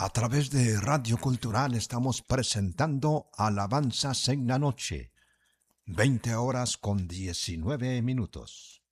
A través de Radio Cultural estamos presentando Alabanzas en la Noche, 20 horas con 19 minutos.